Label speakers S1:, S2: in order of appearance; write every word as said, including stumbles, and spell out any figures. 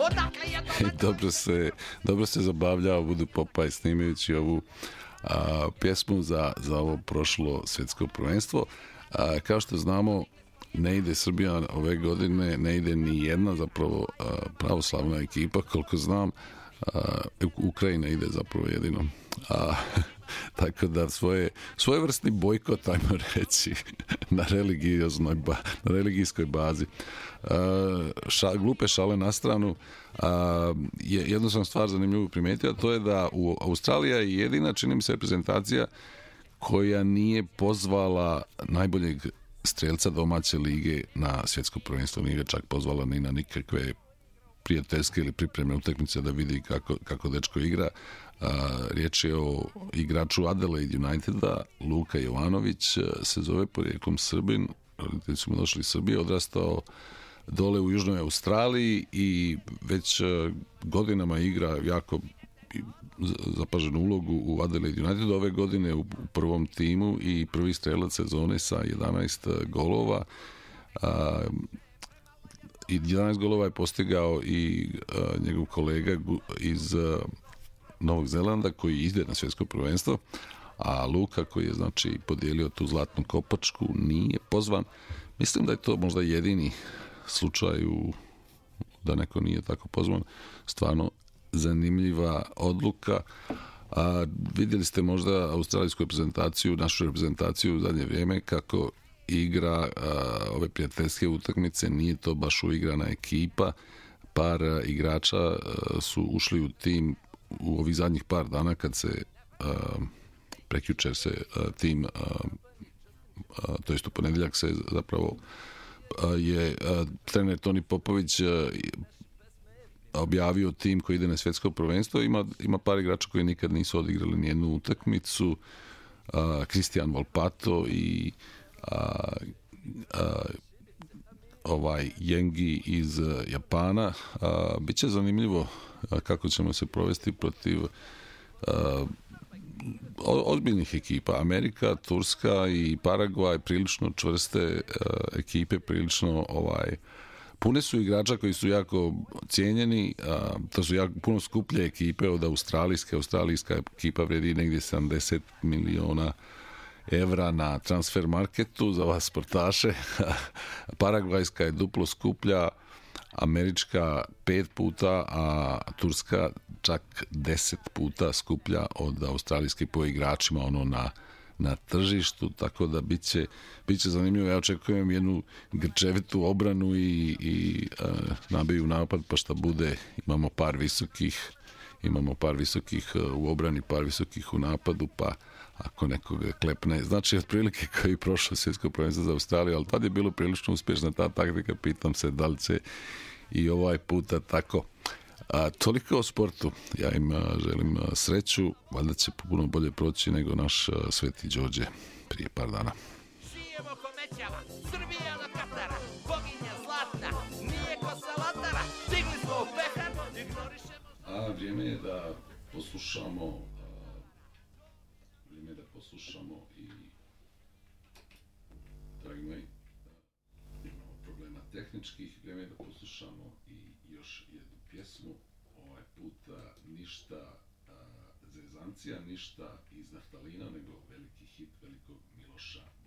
S1: dobro se, dobro se zabavljao Voodoo Popaj snimajući ovu a, pjesmu za, za ovo prošlo svjetsko prvenstvo. A, kao što znamo, ne ide Srbija ove godine, ne ide ni jedna zapravo a, pravoslavna ekipa, koliko znam. A, Ukrajina ide zapravo jedino. A, tako da svoje, svojevrsni bojkot, ajmo reći, na religioznoj ba, na religijskoj bazi. A, ša, glupe šale na stranu. A, je, jednu sam stvar zanimljivu primetio, to je da u Australija je jedina, čini mi se, reprezentacija koja nije pozvala najboljeg strelca domaće lige na svjetsko prvenstvo, nije ga čak pozvala ni na nikakve prijateljske ili pripremne utakmice da vidi kako, kako dečko igra. A, riječ je o igraču Adelaide Uniteda, Luka Jovanović, se zove porijeklom Srbin, roditelji su mu došli iz Srbije, odrastao dole u Južnoj Australiji i već godinama igra jako zapaženu ulogu u Adelaide United ove godine u prvom timu i prvi strelac sezone sa jedanaest golova. A, i jedanaest golova je postigao i a, njegov kolega iz a, Novog Zelanda koji ide na svjetsko prvenstvo, a Luka koji je znači podijelio tu zlatnu kopačku nije pozvan. Mislim da je to možda jedini slučaj u, da neko nije tako pozvan. Stvarno zanimljiva odluka. A vidjeli ste možda australijsku reprezentaciju, našu reprezentaciju u zadnje vrijeme kako igra a, ove prijateljske utakmice, nije to baš uigrana ekipa. Par a, igrača a, su ušli u tim u ovih zadnjih par dana kad se a, prekjučer se a, tim a, a, to jest u ponedjeljak se zapravo a, je a, trener Toni Popović a, objavio tim koji ide na svjetsko prvenstvo. Ima, ima par igrača koji nikad nisu odigrali nijednu utakmicu. Cristian Volpato i a, a, ovaj Yengi iz Japana. A, biće zanimljivo a, kako ćemo se provesti protiv a, ozbiljnih ekipa. Amerika, Turska i Paragvaj prilično čvrste a, ekipe, prilično ovaj pune su igrača koji su jako cijenjeni, a, to su jako puno skuplje ekipe od australijske. Australijska ekipa vredi negdje sedamdeset miliona evra na transfer marketu za vas sportaše. Paragvajska je duplo skuplja, američka pet puta, a turska čak deset puta skuplja od australijske po igračima, ono na na tržištu, tako da biće, biće zanimljivo. Ja očekujem jednu grčevitu obranu i, i uh, nabiju napad, pa šta bude, imamo par visokih imamo par visokih uh, u obrani, par visokih u napadu, pa ako nekoga klepne, znači otprilike kao i prošlo svjetsko prvenstvo za Australiju, ali tad je bilo prilično uspješna ta taktika, pitam se da li će i ovaj puta tako. A, toliko o sportu. Ja im a, želim a, sreću, valjda će puno bolje proći nego naš a, Sveti Đorđe prije par dana.
S2: Šijemo ko mećava, Srbija do Katara, boginja zlatna, nije ko salatara, stigli smo u pehar, ignorišemo...
S1: A vrijeme je da poslušamo a, vrijeme je da poslušamo i dragi moji, imamo problema tehničkih, vrijeme je da poslušamo i još jednu pjesmu, ovaj puta ništa a, zezancija, ništa iz naftalina, nego veliki hit velikog Miloša